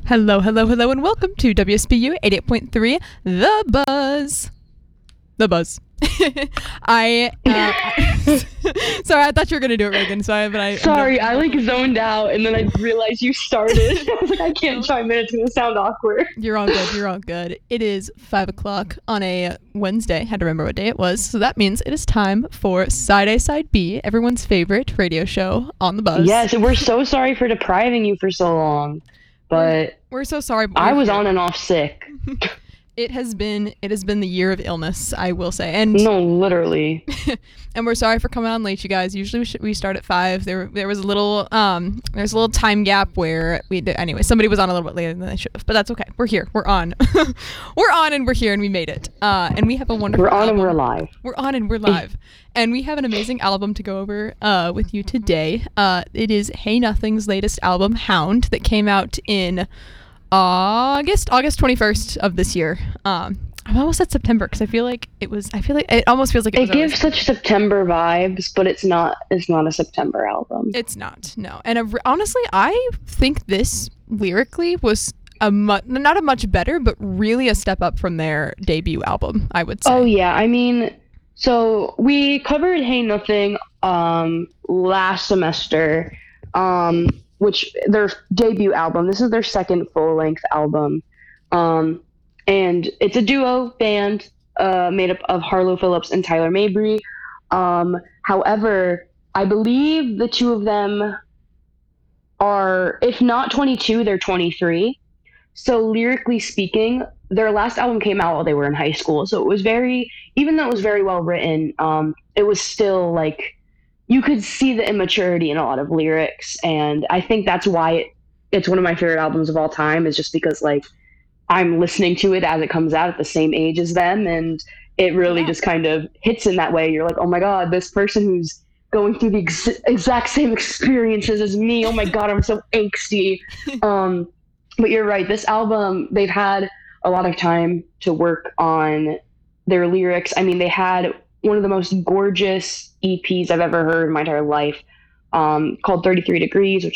Hello, hello, hello, and welcome to WSBU 88.3, The Buzz. The Buzz. Sorry, I thought you were going to do it, Reagan. Sorry, I zoned out and then I realized you started. I was like, I can't chime in. It's going to sound awkward. You're all good. You're all good. It is 5 o'clock on a Wednesday. Had to remember what day it was. So that means it is time for Side A, Side B, everyone's favorite radio show on The Buzz. Yes, we're so sorry for depriving you for so long. But we're so sorry. I was on and off sick. It has been the year of illness, I will say. And no, literally. And we're sorry for coming on late, you guys. Usually we start at 5. There was a little there's a little time gap where anyway, somebody was on a little bit later than they should have. But that's okay. We're here. We're on. We're on and we're here and we made it. And we have a wonderful We're on album. and we're live. We're on and we're live. And we have an amazing album to go over with you today. It is Hey Nothing's latest album, Hound, that came out in August 21st of this year. I almost said September because I feel like it almost feels like it gives such September vibes, but it's not a September album. It's not, no. And honestly, I think this lyrically was not a much better, but really a step up from their debut album, I would say. Oh yeah, I mean, so we covered Hey Nothing last semester, which their debut album. This is their second full-length album. And it's a duo band made up of Harlow Phillips and Tyler Mabry. However, I believe the two of them are, if not 22, they're 23. So lyrically speaking, their last album came out while they were in high school. So it was even though it was very well written, it was still like, you could see the immaturity in a lot of lyrics. And I think that's why it's one of my favorite albums of all time, is just because like, I'm listening to it as it comes out at the same age as them, and it really just kind of hits in that way. You're like, oh my God, this person who's going through the exact same experiences as me. Oh my God, I'm so angsty. But you're right. This album, they've had a lot of time to work on their lyrics. I mean, they had one of the most gorgeous EPs I've ever heard in my entire life, called 33 Degrees, which